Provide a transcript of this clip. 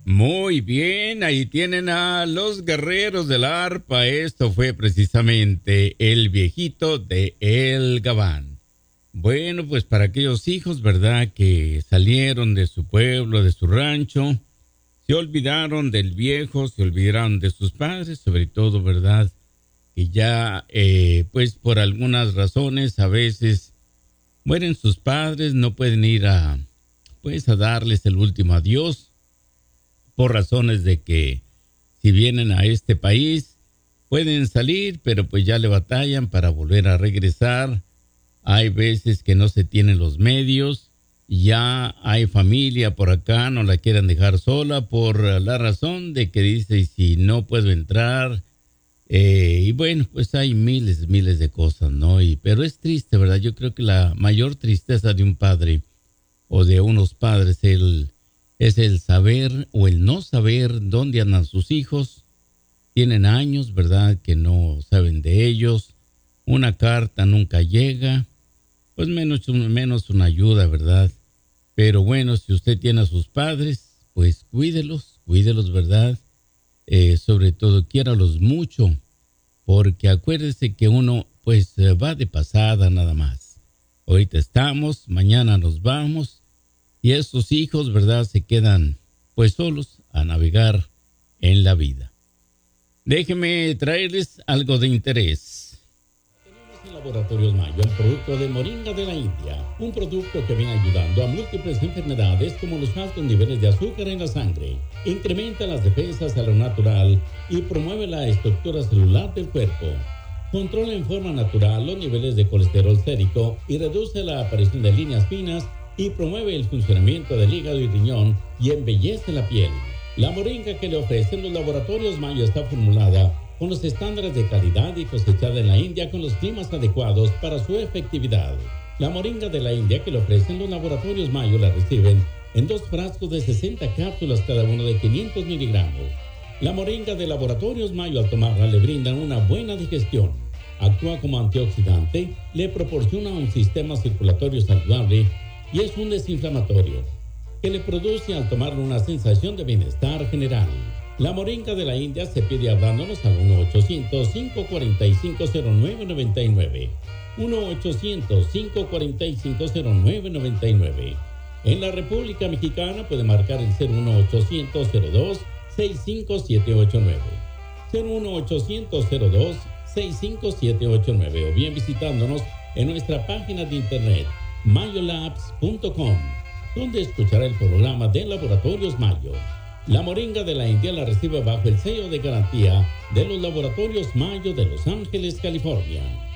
Muy bien, ahí tienen a los guerreros del arpa. Esto fue precisamente el viejito de El Gabán. Bueno, pues para aquellos hijos, ¿verdad? Que salieron de su pueblo, de su rancho, se olvidaron del viejo, se olvidaron de sus padres, sobre todo, ¿verdad? Que ya, pues por algunas razones, a veces mueren sus padres, no pueden ir pues a darles el último adiós, por razones de que si vienen a este país pueden salir, pero pues ya le batallan para volver a regresar. Hay veces que no se tienen los medios, ya hay familia por acá, no la quieren dejar sola por la razón de que dice, si no puedo entrar, y bueno, pues hay miles de cosas, ¿no? Pero es triste, ¿verdad? Yo creo que la mayor tristeza de un padre o de unos padres es el saber o el no saber dónde andan sus hijos. Tienen años, ¿verdad?, que no saben de ellos. Una carta nunca llega, pues menos una ayuda, ¿verdad? Pero bueno, si usted tiene a sus padres, pues cuídelos, ¿verdad? Sobre todo quiéralos mucho, porque acuérdese que uno pues va de pasada nada más. Ahorita estamos, mañana nos vamos. Y esos hijos, ¿verdad?, se quedan pues solos a navegar en la vida. Déjenme traerles algo de interés. Tenemos en Laboratorios Mayo el producto de Moringa de la India, un producto que viene ayudando a múltiples enfermedades como los altos niveles de azúcar en la sangre, incrementa las defensas a lo natural y promueve la estructura celular del cuerpo. Controla en forma natural los niveles de colesterol sérico y reduce la aparición de líneas finas y promueve el funcionamiento del hígado y riñón y embellece la piel. La moringa que le ofrecen los Laboratorios Mayo está formulada con los estándares de calidad y cosechada en la India con los climas adecuados para su efectividad. La moringa de la India que le ofrecen los Laboratorios Mayo la reciben en 2 frascos de 60 cápsulas cada uno de 500 miligramos. La moringa de Laboratorios Mayo al tomarla le brindan una buena digestión. Actúa como antioxidante, le proporciona un sistema circulatorio saludable y es un desinflamatorio que le produce al tomarlo una sensación de bienestar general. La moringa de la India se pide hablándonos al 1-800-545-0999. 1-800-545-0999. En la República Mexicana puede marcar el 01800-02-65789. 01800-02-65789 o bien visitándonos en nuestra página de internet mayolabs.com, donde escuchará el programa de Laboratorios Mayo. La moringa de la India la recibe bajo el sello de garantía de los Laboratorios Mayo de Los Ángeles, California.